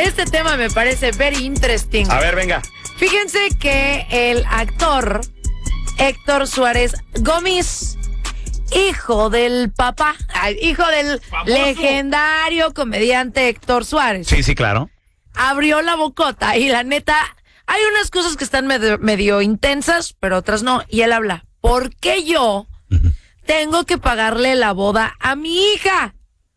Este tema me parece very interesting. A ver, venga. Fíjense que el actor Héctor Suárez Gómez, hijo del legendario comediante Héctor Suárez. Sí, claro. Abrió la bocota y la neta, hay unas cosas que están medio intensas, pero otras no. Y él habla, ¿por qué yo tengo que pagarle la boda a mi hija?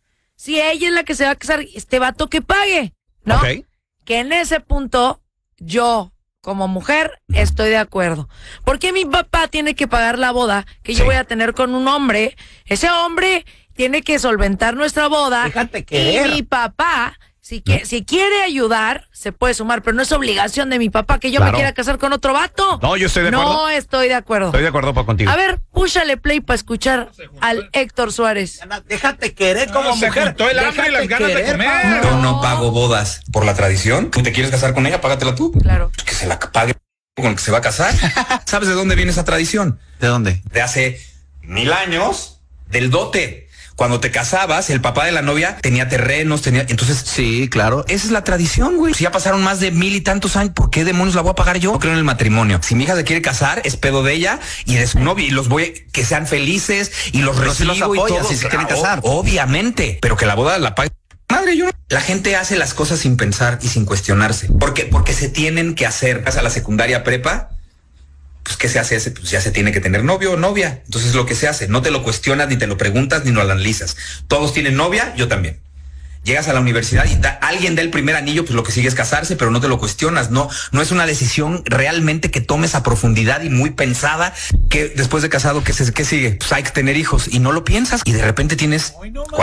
Si ella es la que se va a casar, este vato que pague, ¿no? Ok. Que en ese punto, yo, como mujer, estoy de acuerdo. ¿Por qué mi papá tiene que pagar la boda que yo voy a tener con un hombre? Ese hombre tiene que solventar nuestra boda. Déjate querer. Y mi papá, si quiere ayudar, se puede sumar, pero no es obligación de mi papá que yo me quiera casar con otro vato. No, yo estoy de acuerdo. No estoy de acuerdo. Estoy de acuerdo contigo. A ver, púchale play para escuchar al Héctor Suárez. Déjate querer como se mujer. juntó el hambre y las ganas de comer. Yo no pago bodas por la tradición. ¿Tú te quieres casar con ella? Págatela tú. Claro. Pues que se la pague con el que se va a casar. ¿Sabes de dónde viene esa tradición? ¿De dónde? De hace 1000 años, del dote. Cuando te casabas, el papá de la novia tenía terrenos, entonces... Sí, claro. Esa es la tradición, güey. Si ya pasaron más de 1000 y tantos años, ¿por qué demonios la voy a pagar yo? No creo en el matrimonio. Si mi hija se quiere casar, es pedo de ella y de su novio. Y los voy que sean felices y los recibo los apoyas y todo. si se quieren casar. Obviamente. Pero que la boda la pague. Madre, yo no. La gente hace las cosas sin pensar y sin cuestionarse. Porque se tienen que hacer. Vas a la secundaria prepa, pues ¿qué se hace? Pues ya se tiene que tener novio o novia. Entonces es lo que se hace. No te lo cuestionas, ni te lo preguntas, ni lo analizas. Todos tienen novia, yo también. Llegas a la universidad y alguien da el primer anillo, pues lo que sigue es casarse, pero no te lo cuestionas. No es una decisión realmente que tomes a profundidad y muy pensada, que después de casado, ¿qué sigue? Pues hay que tener hijos y no lo piensas y de repente tienes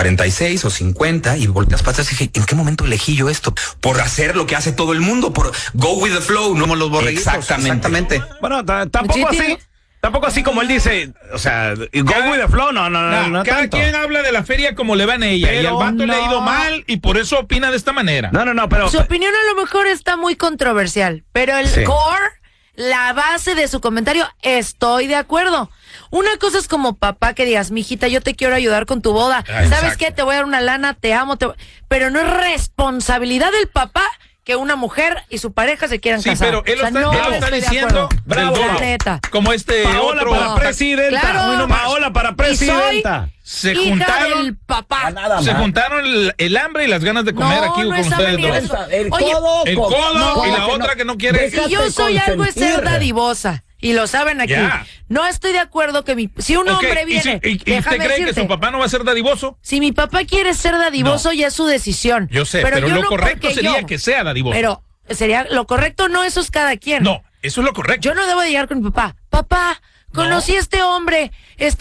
46 o 50 y volteas para atrás y dije, ¿en qué momento elegí yo esto? Por hacer lo que hace todo el mundo, por go with the flow, no como los borreguitos. Exactamente. Bueno, tampoco Sí, así. Tampoco así como él dice, o sea, go with the flow, no Cada tanto. quien habla de la feria como le van a ella. Pero y al vato le ha ido no. mal y por eso opina de esta manera. No, pero... Su opinión a lo mejor está muy controversial, pero el core, la base de su comentario, estoy de acuerdo. Una cosa es como papá que digas, mijita, yo te quiero ayudar con tu boda. ¿Sabes exacto. qué? Te voy a dar una lana, te amo, pero no es responsabilidad del papá que una mujer y su pareja se quieran Sí, casar. pero él lo O sea, está, él lo estoy está de diciendo acuerdo. del La duro. neta. Como este Paola otro. para presidenta. Claro. Paola para presidenta. Se Hija juntaron, del papá. se juntaron el hambre y las ganas de comer aquí no con es ustedes hambre, dos. eso. El Oye, codo. El con- codo no, y la que otra que no quiere. Déjate Si yo soy algo es ser consentir. dadivosa. Y lo saben aquí. Ya. No estoy de acuerdo que si un Ok, hombre ¿y viene, si- y usted déjame cree que decirte, su papá no va a ser dadivoso? si mi papá quiere ser dadivoso, ya es su decisión. Yo sé, pero yo lo no correcto porque sería yo. que sea dadivoso. Pero sería lo correcto, no, eso es cada quien. No, eso es lo correcto. Yo no debo de llegar con mi papá. Papá, conocí a este hombre,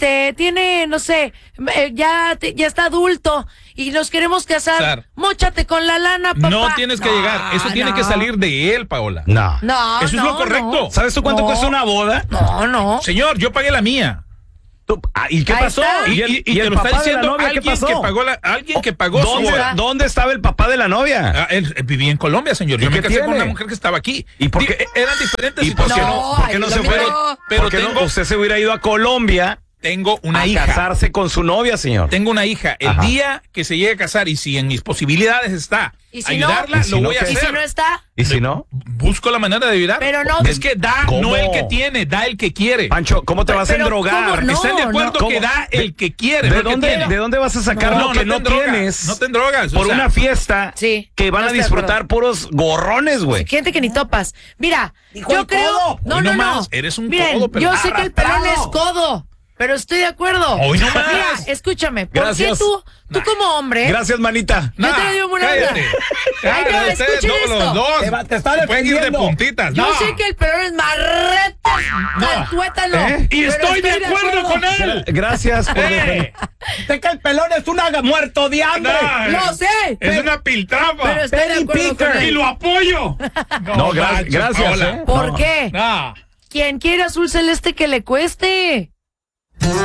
tiene, no sé, ya está adulto y nos queremos casar. Móchate con la lana, papá. No tienes que llegar. Eso tiene que salir de él, Paola. No. No, Eso es lo correcto. ¿Sabes tú cuánto cuesta una boda? No. Señor, yo pagué la mía. ¿Y qué Ahí pasó? está. Y te el lo está papá de la diciendo novia, ¿qué alguien pasó? que pagó su boda. ¿Dónde estaba el papá de la novia? Él vivía en Colombia, señor. Yo ¿Y me qué casé con tiene? una mujer que estaba aquí. ¿Y por qué? Eran diferentes ¿Y por qué situaciones. no? ¿Por qué no Ay, se lo fue? mismo. Pero ¿Por qué no? tengo- Usted se hubiera ido a Colombia Tengo una a hija. casarse con su novia, señor. Tengo una hija. El Ajá. día que se llegue a casar y si en mis posibilidades está ¿Y si ayudarla, no? ¿Y si lo no voy a qué? Y hacer. si no está, ¿Y si no? Busco la manera de ayudar. Pero no- Es que da, ¿Cómo? no el que tiene, da el que quiere. Pancho, ¿cómo te vas a Pero, endrogar? ¿cómo no? ¿Están de acuerdo ¿Cómo? que da el que quiere? no ¿De el que dónde, tiene? ¿De dónde vas a sacar lo que no te endrogas, tienes? No te drogas. Por una fiesta Sí, que van no a estoy de disfrutar acuerdo. puros gorrones, güey. gente que ni topas. Mira, Dijo yo el creo. codo. No, Hoy no, nomás, no. eres un Miren, codo, pero yo sé que el pelón es arrastrado. codo. Pero estoy de acuerdo. Hoy no más. Mira, escúchame. ¿Por Gracias. qué tú como hombre? Gracias, manita. Yo te digo una cállate. Ay, no, Cállate, ustedes escuchen no, esto. los dos. Te está se pueden ir de defendiendo. puntitas. Yo No. sé que el pelón es marreta, tuétalo. Y estoy de acuerdo con él. Gracias por defender. Sé que el pelón es un muerto de hambre. No, Lo sé. Es una piltrafa. Pero estoy de Penny acuerdo con Picker. Y él. lo apoyo. No, gracias, Paola. ¿eh? ¿Por No. qué? No. Quien quiera azul celeste que le cueste.